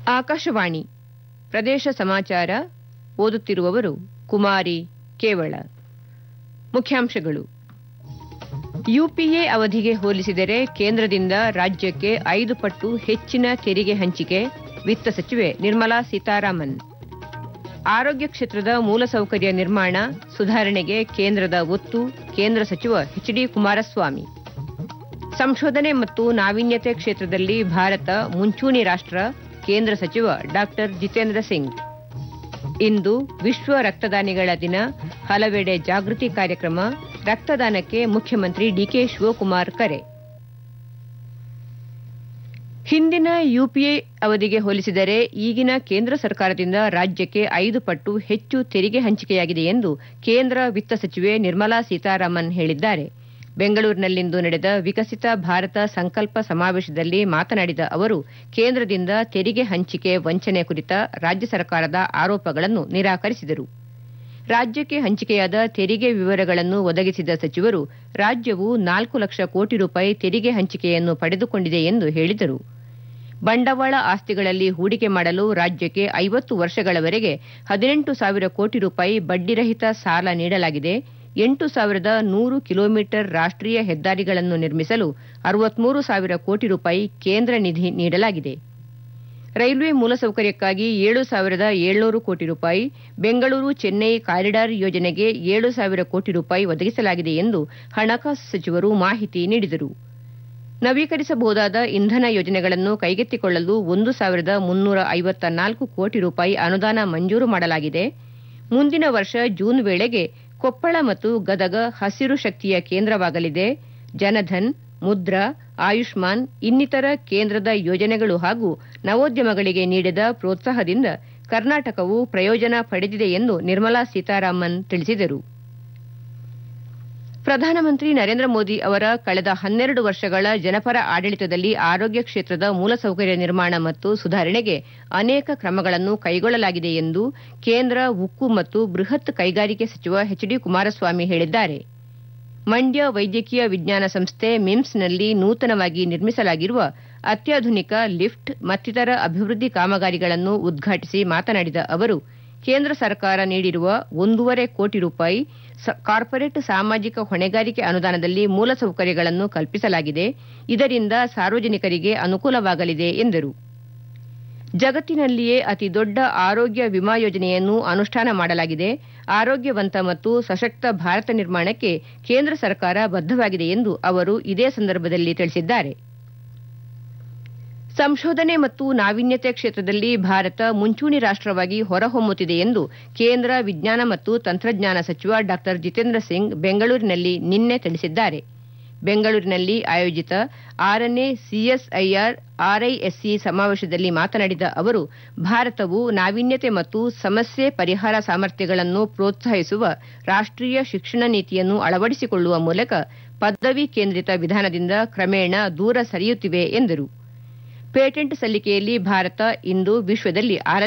ಆಕಾಶವಾಣಿ ಪ್ರದೇಶ ಸಮಾಚಾರ ಓದುತ್ತಿರುವವರು ಕುಮಾರಿ ಕೇವಳ. ಮುಖ್ಯಾಂಶಗಳು. ಯುಪಿಎ ಅವಧಿಗೆ ಹೋಲಿಸಿದರೆ ಕೇಂದ್ರದಿಂದ ರಾಜ್ಯಕ್ಕೆ 5 ಪಟ್ಟು ಹೆಚ್ಚಿನ ತೆರಿಗೆ ಹಂಚಿಕೆ, ವಿತ್ತ ಸಚಿವೆ ನಿರ್ಮಲಾ ಸೀತಾರಾಮನ್. ಆರೋಗ್ಯ ಕ್ಷೇತ್ರದ ಮೂಲಸೌಕರ್ಯ ನಿರ್ಮಾಣ, ಸುಧಾರಣೆಗೆ ಕೇಂದ್ರದ ಒತ್ತು, ಕೇಂದ್ರ ಸಚಿವ ಎಚ್.ಡಿ. ಕುಮಾರಸ್ವಾಮಿ. ಸಂಶೋಧನೆ ಮತ್ತು ನಾವೀನ್ಯತೆ ಕ್ಷೇತ್ರದಲ್ಲಿ ಭಾರತ ಮುಂಚೂಣಿ ರಾಷ್ಟ್ರ, ಕೇಂದ್ರ ಸಚಿವ ಡಾ. ಜಿತೇಂದ್ರ ಸಿಂಗ್. ಇಂದು ವಿಶ್ವ ರಕ್ತದಾನಿಗಳ ದಿನ, ಹಲವೆಡೆ ಜಾಗೃತಿ ಕಾರ್ಯಕ್ರಮ, ರಕ್ತದಾನಕ್ಕೆ ಮುಖ್ಯಮಂತ್ರಿ ಡಿಕೆ ಶಿವಕುಮಾರ್ ಕರೆ. ಹಿಂದಿನ ಯುಪಿಎ ಅವಧಿಗೆ ಹೋಲಿಸಿದರೆ ಈಗಿನ ಕೇಂದ್ರ ಸರ್ಕಾರದಿಂದ ರಾಜ್ಯಕ್ಕೆ 5 ಪಟ್ಟು ಹೆಚ್ಚು ತೆರಿಗೆ ಹಂಚಿಕೆಯಾಗಿದೆ ಎಂದು ಕೇಂದ್ರ ವಿತ್ತ ಸಚಿವೆ ನಿರ್ಮಲಾ ಸೀತಾರಾಮನ್ ಹೇಳಿದ್ದಾರೆ. ಬೆಂಗಳೂರಿನಲ್ಲಿಂದು ನಡೆದ ವಿಕಸಿತ ಭಾರತ ಸಂಕಲ್ಪ ಸಮಾವೇಶದಲ್ಲಿ ಮಾತನಾಡಿದ ಅವರು, ಕೇಂದ್ರದಿಂದ ತೆರಿಗೆ ಹಂಚಿಕೆ ವಂಚನೆ ಕುರಿತ ರಾಜ್ಯ ಸರ್ಕಾರದ ಆರೋಪಗಳನ್ನು ನಿರಾಕರಿಸಿದರು. ರಾಜ್ಯಕ್ಕೆ ಹಂಚಿಕೆಯಾದ ತೆರಿಗೆ ವಿವರಗಳನ್ನು ಒದಗಿಸಿದ ಸಚಿವರು, ರಾಜ್ಯವು 4 ಲಕ್ಷ ಕೋಟಿ ರೂಪಾಯಿ ತೆರಿಗೆ ಹಂಚಿಕೆಯನ್ನು ಪಡೆದುಕೊಂಡಿದೆ ಎಂದು ಹೇಳಿದರು. ಬಂಡವಾಳ ಆಸ್ತಿಗಳಲ್ಲಿ ಹೂಡಿಕೆ ಮಾಡಲು ರಾಜ್ಯಕ್ಕೆ 50 ವರ್ಷಗಳವರೆಗೆ 18,000 ಕೋಟಿ ರೂಪಾಯಿ ಬಡ್ಡಿರಹಿತ ಸಾಲ ನೀಡಲಾಗಿದೆ. 8,100 ಕಿಲೋಮೀಟರ್ ರಾಷ್ಟ್ರೀಯ ಹೆದ್ದಾರಿಗಳನ್ನು ನಿರ್ಮಿಸಲು 63,000 ಕೋಟಿ ರೂಪಾಯಿ ಕೇಂದ್ರ ನಿಧಿ ನೀಡಲಾಗಿದೆ. ರೈಲ್ವೆ ಮೂಲಸೌಕರ್ಯಕ್ಕಾಗಿ 7,700 ಕೋಟಿ ರೂಪಾಯಿ, ಬೆಂಗಳೂರು ಚೆನ್ನೈ ಕಾರಿಡಾರ್ ಯೋಜನೆಗೆ 7,000 ಕೋಟಿ ರೂಪಾಯಿ ಒದಗಿಸಲಾಗಿದೆ ಎಂದು ಹಣಕಾಸು ಸಚಿವರು ಮಾಹಿತಿ ನೀಡಿದರು. ನವೀಕರಿಸಬಹುದಾದ ಇಂಧನ ಯೋಜನೆಗಳನ್ನು ಕೈಗೆತ್ತಿಕೊಳ್ಳಲು 1,354 ಕೋಟಿ ರೂಪಾಯಿ ಅನುದಾನ ಮಂಜೂರು ಮಾಡಲಾಗಿದೆ. ಮುಂದಿನ ವರ್ಷ ಜೂನ್ ವೇಳೆಗೆ ಕೊಪ್ಪಳ ಮತ್ತು ಗದಗ ಹಸಿರು ಶಕ್ತಿಯ ಕೇಂದ್ರವಾಗಲಿದೆ. ಜನಧನ್, ಮುದ್ರಾ, ಆಯುಷ್ಮಾನ್ ಇನ್ನಿತರ ಕೇಂದ್ರದ ಯೋಜನೆಗಳು ಹಾಗೂ ನವೋದ್ಯಮಗಳಿಗೆ ನೀಡಿದ ಪ್ರೋತ್ಸಾಹದಿಂದ ಕರ್ನಾಟಕವು ಪ್ರಯೋಜನ ಪಡೆದಿದೆ ಎಂದು ನಿರ್ಮಲಾ ಸೀತಾರಾಮನ್ ತಿಳಿಸಿದರು. ಪ್ರಧಾನಮಂತ್ರಿ ನರೇಂದ್ರ ಮೋದಿ ಅವರ ಕಳೆದ 12 ವರ್ಷಗಳ ಜನಪರ ಆಡಳಿತದಲ್ಲಿ ಆರೋಗ್ಯ ಕ್ಷೇತ್ರದ ಮೂಲಸೌಕರ್ಯ ನಿರ್ಮಾಣ ಮತ್ತು ಸುಧಾರಣೆಗೆ ಅನೇಕ ಕ್ರಮಗಳನ್ನು ಕೈಗೊಳ್ಳಲಾಗಿದೆ ಎಂದು ಕೇಂದ್ರ ಉಕ್ಕು ಮತ್ತು ಬೃಹತ್ ಕೈಗಾರಿಕೆ ಸಚಿವ ಎಚ್.ಡಿ. ಕುಮಾರಸ್ವಾಮಿ ಹೇಳಿದ್ದಾರೆ. ಮಂಡ್ಯ ವೈದ್ಯಕೀಯ ವಿಜ್ಞಾನ ಸಂಸ್ಥೆ ಮಿಮ್ಸ್ನಲ್ಲಿ ನೂತನವಾಗಿ ನಿರ್ಮಿಸಲಾಗಿರುವ ಅತ್ಯಾಧುನಿಕ ಲಿಫ್ಟ್ ಮತ್ತಿತರ ಅಭಿವೃದ್ಧಿ ಕಾಮಗಾರಿಗಳನ್ನು ಉದ್ಘಾಟಿಸಿ ಮಾತನಾಡಿದ ಅವರು, ಕೇಂದ್ರ ಸರ್ಕಾರ ನೀಡಿರುವ 1.5 ಕೋಟಿ ರೂಪಾಯಿ ಕಾರ್ಪೊರೇಟ್ ಸಾಮಾಜಿಕ ಹೊಣೆಗಾರಿಕೆ ಅನುದಾನದಲ್ಲಿ ಮೂಲಸೌಕರ್ಯಗಳನ್ನು ಕಲ್ಪಿಸಲಾಗಿದೆ. ಇದರಿಂದ ಸಾರ್ವಜನಿಕರಿಗೆ ಅನುಕೂಲವಾಗಲಿದೆ ಎಂದರು. ಜಗತ್ತಿನಲ್ಲಿಯೇ ಅತಿ ದೊಡ್ಡ ಆರೋಗ್ಯ ವಿಮಾ ಯೋಜನೆಯನ್ನು ಅನುಷ್ಠಾನ ಮಾಡಲಾಗಿದೆ. ಆರೋಗ್ಯವಂತ ಮತ್ತು ಸಶಕ್ತ ಭಾರತ ನಿರ್ಮಾಣಕ್ಕೆ ಕೇಂದ್ರ ಸರ್ಕಾರ ಬದ್ಧವಾಗಿದೆ ಎಂದು ಅವರು ಇದೇ ಸಂದರ್ಭದಲ್ಲಿ ತಿಳಿಸಿದ್ದಾರೆ. ಸಂಶೋಧನೆ ಮತ್ತು ನಾವೀನ್ಯತೆ ಕ್ಷೇತ್ರದಲ್ಲಿ ಭಾರತ ಮುಂಚೂಣಿ ರಾಷ್ಟ್ರವಾಗಿ ಹೊರಹೊಮ್ಮುತ್ತಿದೆ ಎಂದು ಕೇಂದ್ರ ವಿಜ್ಞಾನ ಮತ್ತು ತಂತ್ರಜ್ಞಾನ ಸಚಿವ ಡಾ. ಜಿತೇಂದ್ರ ಸಿಂಗ್ ಬೆಂಗಳೂರಿನಲ್ಲಿ ನಿನ್ನೆ ತಿಳಿಸಿದ್ದಾರೆ. ಬೆಂಗಳೂರಿನಲ್ಲಿ ಆಯೋಜಿತ 6ನೇ ಸಿಎಸ್ಐಆರ್ RISC ಸಮಾವೇಶದಲ್ಲಿ ಮಾತನಾಡಿದ ಅವರು, ಭಾರತವು ನಾವೀನ್ಯತೆ ಮತ್ತು ಸಮಸ್ಯೆ ಪರಿಹಾರ ಸಾಮರ್ಥ್ಯಗಳನ್ನು ಪ್ರೋತ್ಸಾಹಿಸುವ ರಾಷ್ಟ್ರೀಯ ಶಿಕ್ಷಣ ನೀತಿಯನ್ನು ಅಳವಡಿಸಿಕೊಳ್ಳುವ ಮೂಲಕ ಪದವಿ ಕೇಂದ್ರಿತ ವಿಧಾನದಿಂದ ಕ್ರಮೇಣ ದೂರ ಸರಿಯುತ್ತಿವೆ ಎಂದರು. ಪೇಟೆಂಟ್ ಸಲ್ಲಿಕೆಯಲ್ಲಿ ಭಾರತ ಇಂದು ವಿಶ್ವದಲ್ಲಿ